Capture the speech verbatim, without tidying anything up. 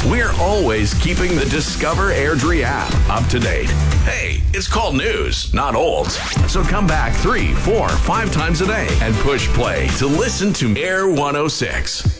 We're always keeping the Discover Airdrie app up to date. Hey, it's called news, not old. So come back three, four, five times a day and push play to listen to Air one oh six.